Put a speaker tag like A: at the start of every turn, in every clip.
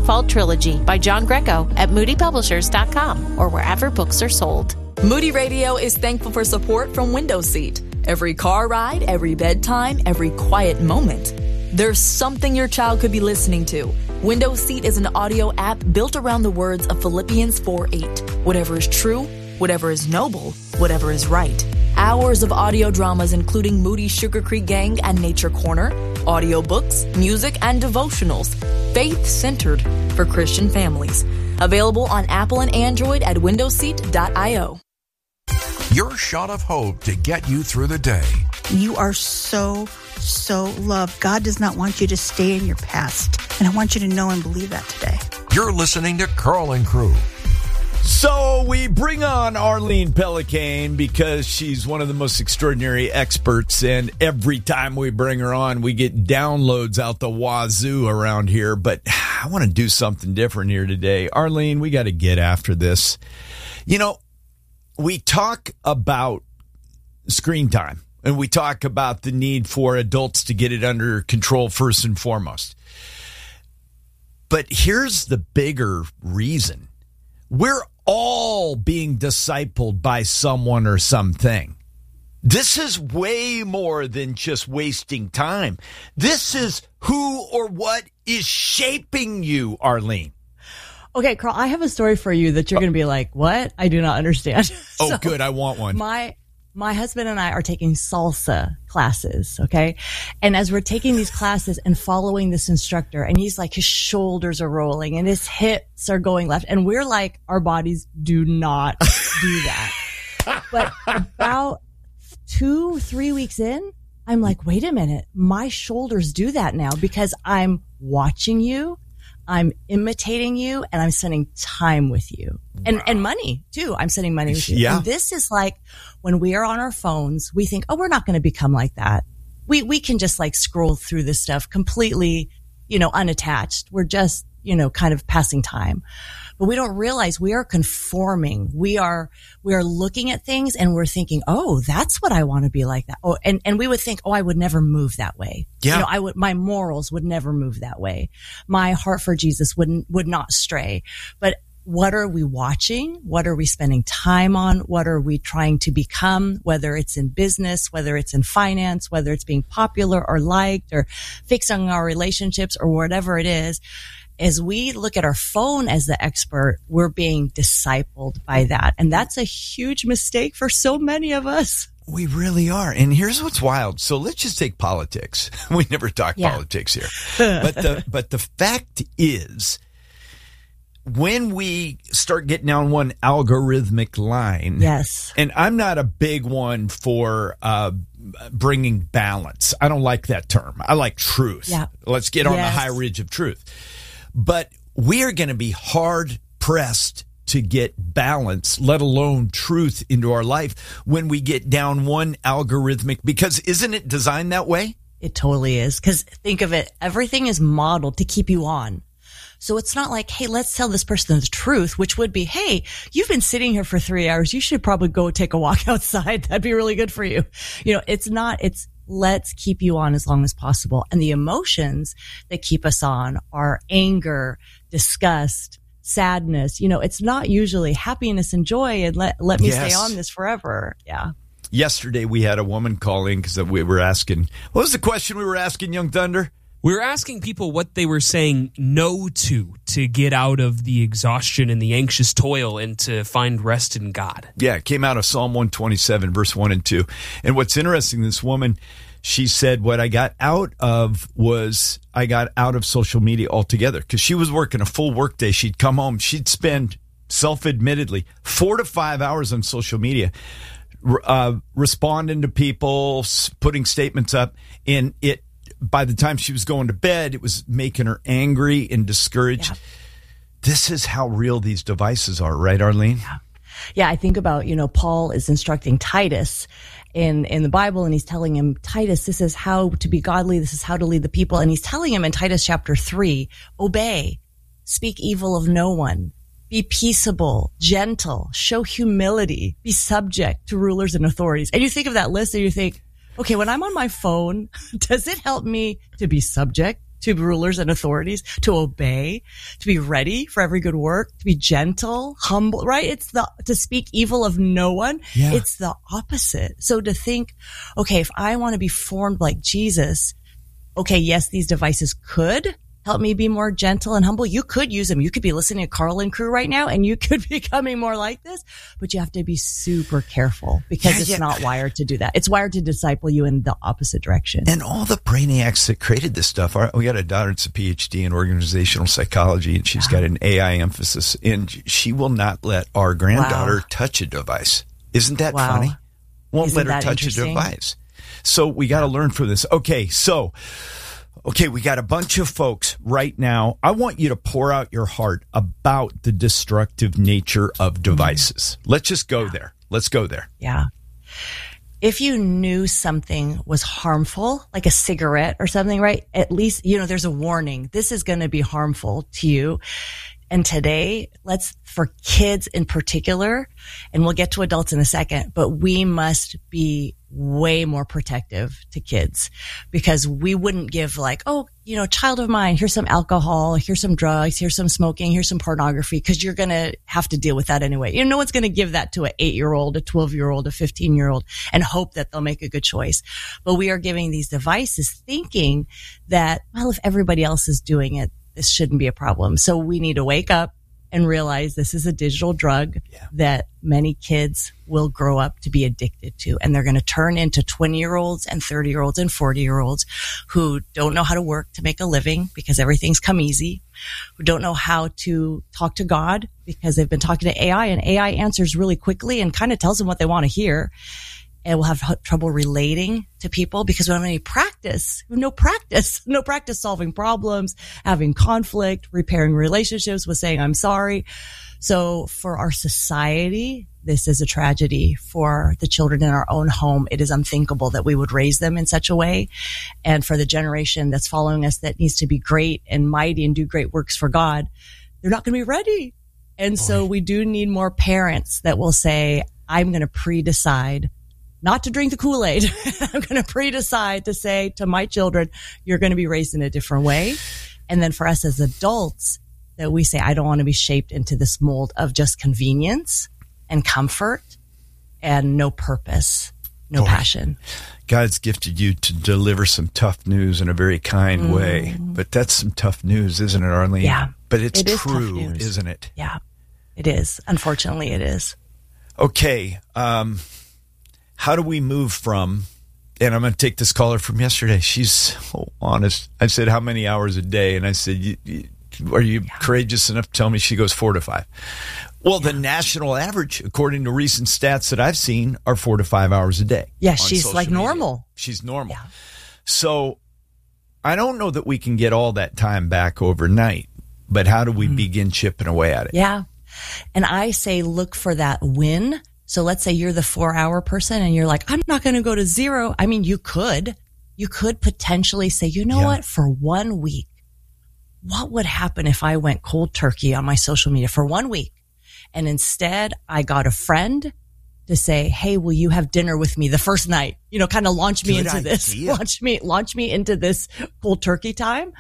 A: Fall Trilogy by John Greco at moodypublishers.com or wherever books are sold.
B: Moody Radio is thankful for support from Window Seat. Every car ride, every bedtime, every quiet moment. There's something your child could be listening to. Window Seat is an audio app built around the words of Philippians 4:8. Whatever is true, whatever is noble, whatever is right. Hours of audio dramas including Moody Sugar Creek Gang and Nature Corner, audiobooks, music, and devotionals. Faith-centered for Christian families. Available on Apple and Android at windowseat.io.
C: Your shot of hope to get you through the day.
D: You are so loved. God does not want you to stay in your past. And I want you to know and believe that today.
C: You're listening to Carl and Crew.
E: So we bring on Arlene Pellicane because she's one of the most extraordinary experts, and every time we bring her on, we get downloads out the wazoo around here. But I want to do something different here today. Arlene, we got to get after this. You know, we talk about screen time, and we talk about the need for adults to get it under control first and foremost. But here's the bigger reason. We're all being discipled by someone or something. This is way more than just wasting time. This is who or what is shaping you, Arlene.
F: Okay, Carl, I have a story for you that you're going to be like, what? I do not understand.
E: Oh, good. I want one.
F: My husband and I are taking salsa classes, okay? And as we're taking these classes and following this instructor, and he's like, his shoulders are rolling and his hips are going left. And we're like, our bodies do not do that. But about 2-3 weeks in, I'm like, wait a minute, my shoulders do that now because I'm watching you. I'm imitating you, and I'm spending time with you. And money, too. I'm spending money with you.
E: Yeah.
F: And this is like when we are on our phones, we think, oh, we're not going to become like that. We can just like scroll through this stuff completely, unattached. We're just, kind of passing time. But we don't realize we are conforming. We are looking at things and we're thinking, oh, that's what I want to be like that. Oh, and we would think, oh, I would never move that way.
E: Yeah.
F: My morals would never move that way. My heart for Jesus would not stray. But what are we watching? What are we spending time on? What are we trying to become? Whether it's in business, whether it's in finance, whether it's being popular or liked or fixing our relationships or whatever it is. As we look at our phone as the expert, we're being discipled by that. And that's a huge mistake for so many of us.
E: We really are. And here's what's wild. So let's just take politics. We never talk politics here. But the fact is, when we start getting down one algorithmic line,
F: yes,
E: and I'm not a big one for bringing balance. I don't like that term. I like truth.
F: Yeah.
E: Let's get on the high ridge of truth. But we are going to be hard pressed to get balance, let alone truth, into our life when we get down one algorithmic, because isn't it designed that way?
F: It totally is. Because think of it, everything is modeled to keep you on. So it's not like, hey, let's tell this person the truth, which would be, hey, you've been sitting here for 3 hours. You should probably go take a walk outside. That'd be really good for you. It's not, it's let's keep you on as long as possible. And the emotions that keep us on are anger, disgust, sadness. It's not usually happiness and joy and let me stay on this forever. Yeah.
E: Yesterday we had a woman call in because we were asking, what was the question we were asking, Young Thunder?
G: We were asking people what they were saying no to get out of the exhaustion and the anxious toil and to find rest in God.
E: Yeah, it came out of Psalm 127, verse 1 and 2. And what's interesting, this woman, she said, what I got out of social media altogether, because she was working a full workday. She'd come home. She'd spend, self-admittedly, 4 to 5 hours on social media, responding to people, putting statements up, and by the time she was going to bed, it was making her angry and discouraged. Yeah. This is how real these devices are, right, Arlene?
F: Yeah, I think about, Paul is instructing Titus in the Bible, and he's telling him, Titus, this is how to be godly, this is how to lead the people. And he's telling him in Titus chapter 3, obey, speak evil of no one, be peaceable, gentle, show humility, be subject to rulers and authorities. And you think of that list and you think, okay, when I'm on my phone, does it help me to be subject to rulers and authorities, to obey, to be ready for every good work, to be gentle, humble, right? It's to speak evil of no one.
E: Yeah.
F: It's the opposite. So to think, okay, if I want to be formed like Jesus, okay, yes, these devices could help me be more gentle and humble. You could use them. You could be listening to Carl and Crew right now and you could be becoming more like this, but you have to be super careful because it's not wired to do that. It's wired to disciple you in the opposite direction.
E: And all the brainiacs that created this stuff we got a daughter that's a PhD in organizational psychology, and she's got an AI emphasis, and she will not let our granddaughter touch a device. Isn't that funny? Won't let her touch a device. So we got to learn from this. Okay, we got a bunch of folks right now. I want you to pour out your heart about the destructive nature of devices. Let's just go there. Let's go there.
F: Yeah. If you knew something was harmful, like a cigarette or something, right? At least, there's a warning. This is going to be harmful to you. And today, for kids in particular, and we'll get to adults in a second, but we must be way more protective to kids because we wouldn't give child of mine, here's some alcohol, here's some drugs, here's some smoking, here's some pornography, because you're going to have to deal with that anyway. No one's going to give that to an 8-year-old, a 12-year-old, a 15-year-old and hope that they'll make a good choice. But we are giving these devices thinking that, well, if everybody else is doing it, this shouldn't be a problem. So we need to wake up and realize this is a digital drug that many kids will grow up to be addicted to. And they're going to turn into 20-year-olds and 30-year-olds and 40-year-olds who don't know how to work to make a living because everything's come easy, who don't know how to talk to God because they've been talking to AI and AI answers really quickly and kind of tells them what they want to hear. And we'll have trouble relating to people because we don't have any practice. No practice solving problems, having conflict, repairing relationships with saying, I'm sorry. So for our society, this is a tragedy. For the children in our own home, it is unthinkable that we would raise them in such a way. And for the generation that's following us that needs to be great and mighty and do great works for God, they're not going to be ready. And so we do need more parents that will say, I'm going to pre-decide not to drink the Kool-Aid. I'm going to pre-decide to say to my children, you're going to be raised in a different way. And then for us as adults, that we say, I don't want to be shaped into this mold of just convenience and comfort and no purpose, no passion.
E: God's gifted you to deliver some tough news in a very kind way. But that's some tough news, isn't it, Arlene?
F: Yeah.
E: But it's true, isn't it?
F: Yeah, it is. Unfortunately, it is.
E: Okay. How do we move from, and I'm going to take this caller from yesterday. She's so honest. I said, how many hours a day? And I said, are you courageous enough to tell me? She goes 4 to 5. Well, the national average, according to recent stats that I've seen, are 4 to 5 hours a day.
F: Yeah, she's like normal.
E: She's normal.
F: Yeah.
E: So I don't know that we can get all that time back overnight, but how do we begin chipping away at it?
F: Yeah. And I say, look for that win. So let's say you're the 4-hour person and you're like, I'm not going to go to 0. I mean, you could potentially say, what, for 1 week, what would happen if I went cold turkey on my social media for 1 week? And instead I got a friend to say, hey, will you have dinner with me the first night? Kind of launch me into this, launch me into this cold turkey time.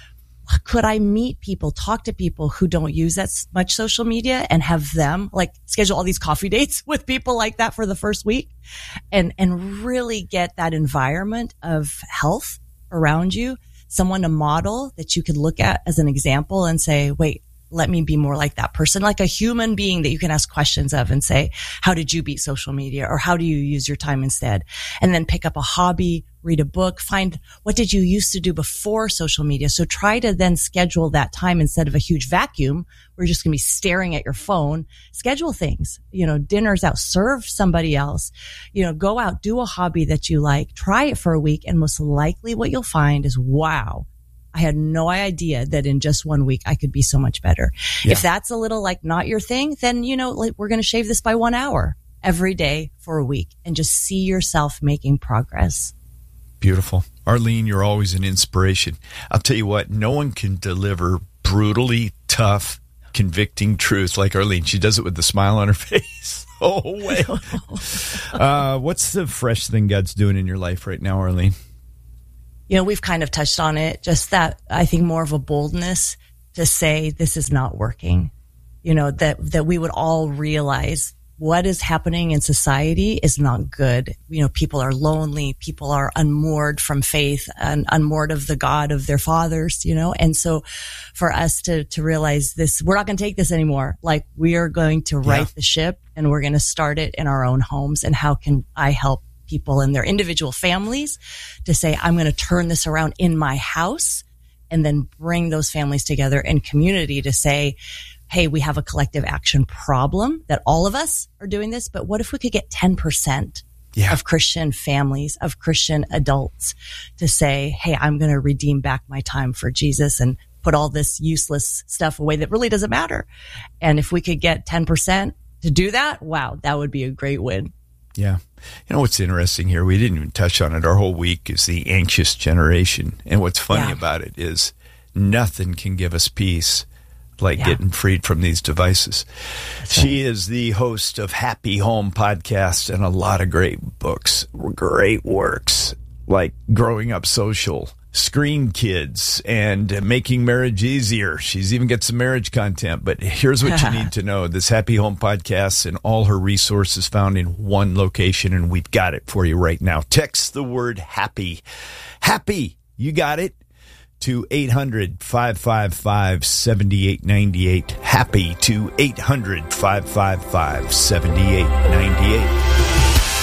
F: Could I meet people, talk to people who don't use that much social media and have them schedule all these coffee dates with people like that for the first week and really get that environment of health around you, someone to model that you could look at as an example and say, wait, let me be more like that person, like a human being that you can ask questions of and say, how did you beat social media or how do you use your time instead? And then pick up a hobby, read a book, find what did you used to do before social media. So try to then schedule that time instead of a huge vacuum where you're just going to be staring at your phone. Schedule things, dinners out, serve somebody else, go out, do a hobby that you like, try it for a week. And most likely what you'll find is, wow, I had no idea that in just 1 week I could be so much better. Yeah. If that's a little not your thing, then, we're going to shave this by 1 hour every day for a week and just see yourself making progress.
E: Beautiful. Arlene, you're always an inspiration. I'll tell you what, no one can deliver brutally tough, convicting truth like Arlene. She does it with a smile on her face. Oh, well. What's the fresh thing God's doing in your life right now, Arlene?
F: You know, we've kind of touched on it, just that I think more of a boldness to say this is not working. You know, that we would all realize what is happening in society is not good. You know, people are lonely, people are unmoored from faith and unmoored of the God of their fathers, you know, and so for us to realize this, we're not going to take this anymore. Like, we are going to right the ship, and we're going to start it in our own homes. And how can I help people in their individual families to say, I'm going to turn this around in my house, and then bring those families together in community to say, hey, we have a collective action problem that all of us are doing this, but what if we could get 10% of Christian families, of Christian adults to say, hey, I'm going to redeem back my time for Jesus and put all this useless stuff away that really doesn't matter. And if we could get 10% to do that, wow, that would be a great win.
E: Yeah. You know what's interesting here? We didn't even touch on it. Our whole week is the anxious generation. And what's funny about it is nothing can give us peace like getting freed from these devices. She is the host of Happy Home Podcast and a lot of great books, great works like Growing Up Social, Screen Kids, and Making Marriage Easier. She's even got some marriage content. But here's what you need to know. This Happy Home Podcast and all her resources found in one location, and we've got it for you right now. Text the word happy. Happy. You got it. To 800-555-7898. Happy to 800-555-7898.